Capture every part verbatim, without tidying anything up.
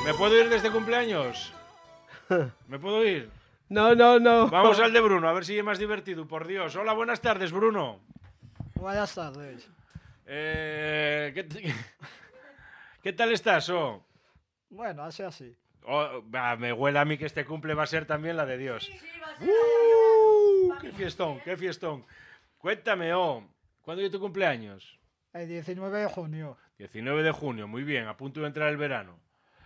¿Me puedo ir de este cumpleaños? ¿Me puedo ir? No, no, no. Vamos al de Bruno, a ver si es más divertido, por Dios. Hola, buenas tardes, Bruno. Buenas tardes. Eh, ¿qué, t- ¿Qué tal estás, oh? Bueno, así así. Oh, bah, me huele a mí que este cumple va a ser también la de Dios. Sí, va a ser ¡Uh! la de ¡Qué fiestón, qué fiestón! Cuéntame, oh, ¿cuándo es tu cumpleaños? El diecinueve de junio. diecinueve de junio, muy bien, a punto de entrar el verano.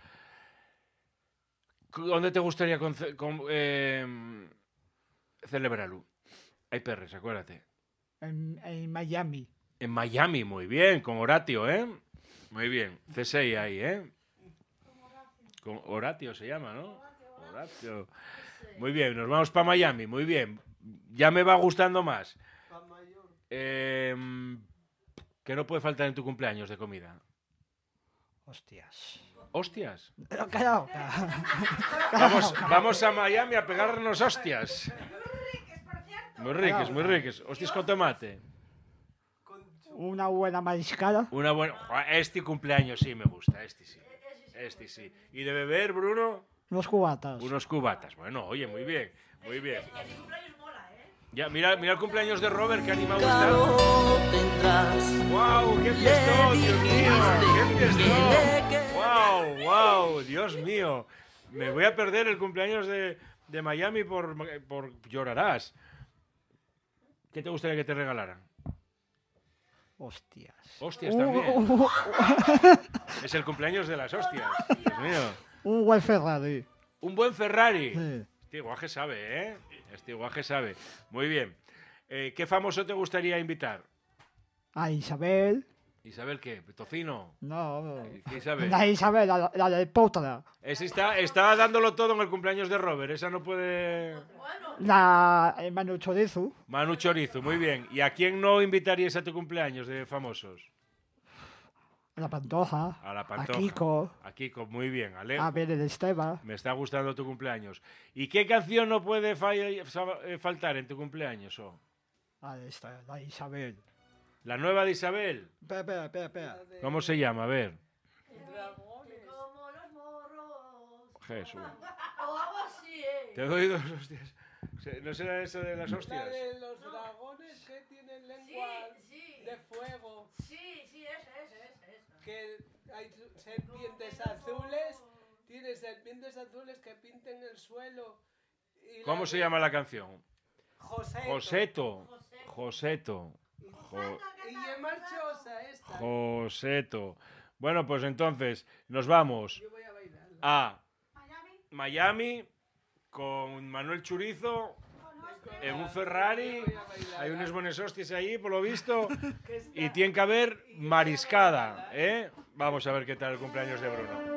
¿Dónde te gustaría conce- con- eh, celebrarlo? Hay perres, acuérdate. En, en Miami. En Miami, muy bien, con Horatio, ¿eh? Muy bien, C seis ahí, ¿eh? Con Horatio se llama, ¿no? Horatio. Muy bien, nos vamos para Miami, muy bien. Ya me va gustando más. Eh, ¿Qué no puede faltar en tu cumpleaños de comida? Hostias. ¿Hostias? Pero callao. Vamos, vamos a Miami a pegarnos hostias. Muy ricas, muy ricas. Hostias con tomate. Una buena mariscada. Una buena... Joder, este cumpleaños sí me gusta, este sí. Este sí. ¿Y de beber, Bruno? Unos cubatas. Unos cubatas. Bueno, oye, muy bien, muy bien. El de cumpleaños mola, ¿eh? Ya, mira, mira el cumpleaños de Robert, que animado está. Claro, tendrás. ¡Wow! ¡Qué fiestón, Dios mío! ¡Qué fiestón! ¡Wow! ¡Wow! Dios mío. Me voy a perder el cumpleaños de, de Miami por, por llorarás. ¿Qué te gustaría que te regalaran? Hostias. Hostias Un- también. un- Es el cumpleaños de las hostias. Dios mío. Un buen Ferrari. Un buen Ferrari. Sí. Este guaje sabe, ¿eh? Este guaje sabe. Muy bien. Eh, ¿Qué famoso te gustaría invitar? A Isabel. ¿Isabel qué? ¿Tocino? No. ¿Qué Isabel? La Isabel, la, la de Potra. Esa está, está dándolo todo en el cumpleaños de Robert. Esa no puede... Bueno, La eh, Manu Chorizo. Manu Chorizo, muy bien. ¿Y a quién no invitarías a tu cumpleaños de famosos? La Pantoja. A la Pantoja. A Kiko. A Kiko, muy bien. Ale, A Belén Esteban. me está gustando tu cumpleaños. ¿Y qué canción no puede fa- fa- faltar en tu cumpleaños? Oh? A esta, la Isabel. La nueva de Isabel. Espera, espera, espera, espera. ¿Cómo se llama? A ver. como los morros. Jesús. O algo así, ¿eh? Te doy dos hostias. ¿No será eso de las La hostias? de los dragones que tienen lengua Sí, sí. de fuego, Sí, sí, esa, esa, esa, esa. que hay serpientes azules, tiene serpientes azules que pinten el suelo. y ¿Cómo la se de- llama la canción? Joseto. Joseto. Joseto. Jo- Y es marchosa esta. Joseto. Bueno, pues entonces nos vamos Yo voy a bailar. a Miami con Manuel Churizo en un Ferrari. Hay unos buenos hostias ahí, por lo visto. Y tiene que haber mariscada, ¿eh? Vamos a ver qué tal el cumpleaños de Bruno.